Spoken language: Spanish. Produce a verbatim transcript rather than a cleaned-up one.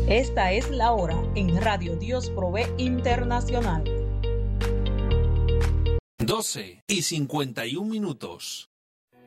Esta es la hora en Radio Dios Provee Internacional. doce y cincuenta y un minutos.